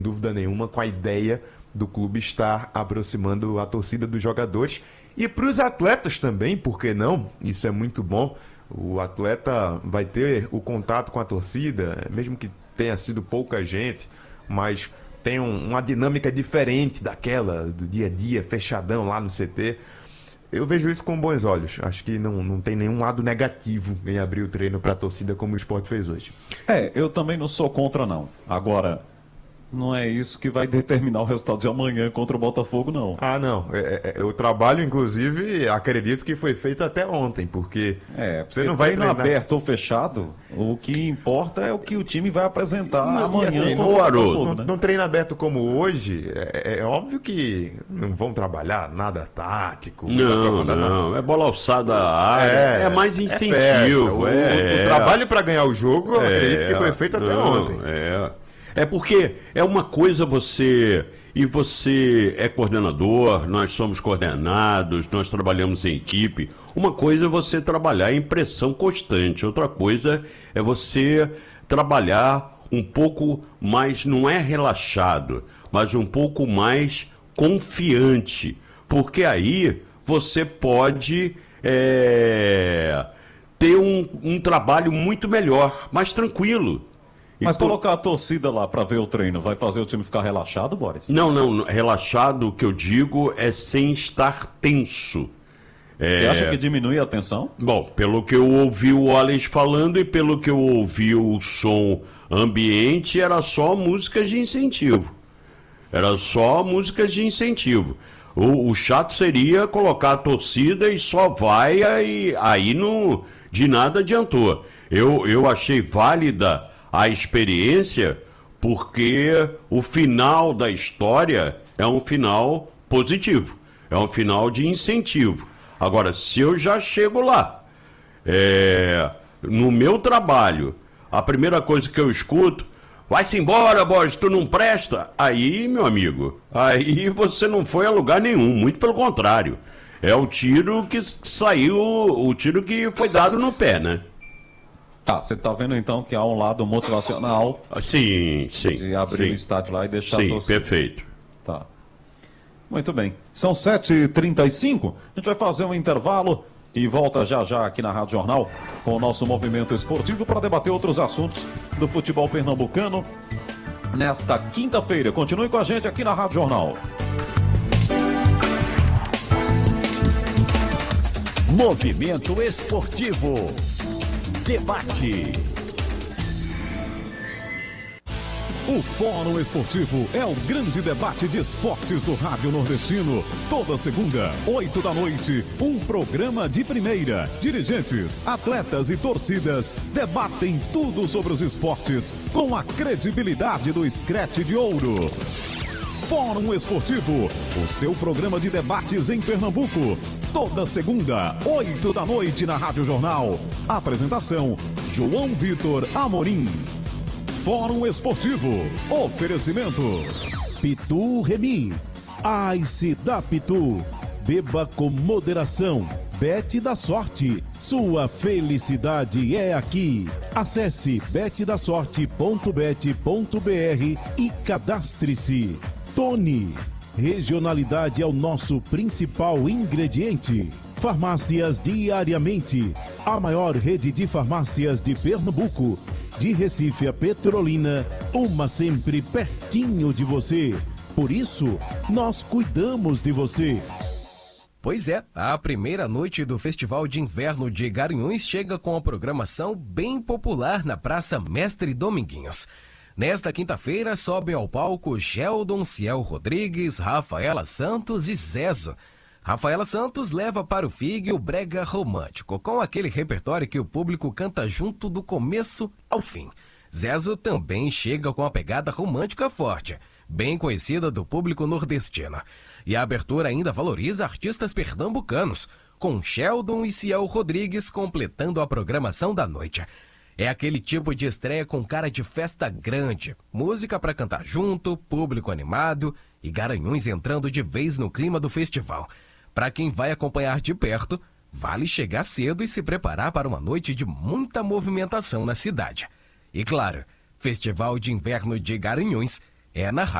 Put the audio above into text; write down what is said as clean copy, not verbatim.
dúvida nenhuma, com a ideia do clube estar aproximando a torcida dos jogadores e para os atletas também, por que não? Isso é muito bom. O atleta vai ter o contato com a torcida, mesmo que tenha sido pouca gente, mas tem uma dinâmica diferente daquela do dia a dia, fechadão lá no CT. Eu vejo isso com bons olhos. Acho que não tem nenhum lado negativo em abrir o treino para a torcida como o Sport fez hoje. Eu também não sou contra, não. Agora, não é isso que vai determinar o resultado de amanhã contra o Botafogo, não. Ah, não. O trabalho, inclusive, acredito que foi feito até ontem, porque você não vai treino aberto ou fechado, o que importa é o que o time vai apresentar amanhã assim, contra o Botafogo, né? Num treino aberto como hoje, é óbvio que não vão trabalhar nada tático. Não. É bola alçada à área, é mais incentivo. O trabalho para ganhar o jogo, eu acredito que foi feito até ontem. É porque é uma coisa você é coordenador, nós somos coordenados, nós trabalhamos em equipe. Uma coisa é você trabalhar em pressão constante, outra coisa é você trabalhar um pouco mais, não é relaxado, mas um pouco mais confiante. Porque aí você pode ter um trabalho muito melhor, mais tranquilo. Mas colocar a torcida lá para ver o treino vai fazer o time ficar relaxado, Boris? Não. Relaxado, o que eu digo é sem estar tenso. Você acha que diminui a tensão? Bom, pelo que eu ouvi o Wallace falando e pelo que eu ouvi o som ambiente, era só músicas de incentivo. O chato seria colocar a torcida e só vai, aí não, de nada adiantou. Eu achei válida a experiência, porque o final da história é um final positivo, é um final de incentivo. Agora, se eu já chego lá, no meu trabalho, a primeira coisa que eu escuto, vai-se embora, Boris, tu não presta. Aí, meu amigo, aí você não foi a lugar nenhum, muito pelo contrário. É o tiro que saiu, o tiro que foi dado no pé, né? Você tá vendo então que há um lado motivacional. Sim. De abrir o estádio lá e deixar a torcida. Sim, perfeito. Tá. Muito bem. São 7h35, a gente vai fazer um intervalo e volta já aqui na Rádio Jornal com o nosso movimento esportivo para debater outros assuntos do futebol pernambucano nesta quinta-feira. Continue com a gente aqui na Rádio Jornal. Movimento esportivo. Debate. O Fórum Esportivo é o grande debate de esportes do Rádio Nordestino. Toda segunda, 8 da noite, um programa de primeira. Dirigentes, atletas e torcidas debatem tudo sobre os esportes com a credibilidade do Scratch de Ouro. Fórum Esportivo, o seu programa de debates em Pernambuco. Toda segunda, 8 da noite na Rádio Jornal. Apresentação, João Vitor Amorim. Fórum Esportivo. Oferecimento. Pitu Remix. Ice da Pitu. Beba com moderação. Bet da Sorte. Sua felicidade é aqui. Acesse betdasorte.bet.br e cadastre-se. Tony. Regionalidade é o nosso principal ingrediente. Farmácias Diariamente, a maior rede de farmácias de Pernambuco. De Recife a Petrolina, uma sempre pertinho de você. Por isso, nós cuidamos de você. Pois é, a primeira noite do Festival de Inverno de Garanhuns chega com a programação bem popular na Praça Mestre Dominguinhos. Nesta quinta-feira sobem ao palco Sheldon, Ciel Rodrigues, Rafaela Santos e Zezo. Rafaela Santos leva para o Figue o brega romântico, com aquele repertório que o público canta junto do começo ao fim. Zezo também chega com a pegada romântica forte, bem conhecida do público nordestino. E a abertura ainda valoriza artistas pernambucanos, com Sheldon e Ciel Rodrigues completando a programação da noite. É aquele tipo de estreia com cara de festa grande, música para cantar junto, público animado e Garanhuns entrando de vez no clima do festival. Para quem vai acompanhar de perto, vale chegar cedo e se preparar para uma noite de muita movimentação na cidade. E claro, Festival de Inverno de Garanhuns é na Rádio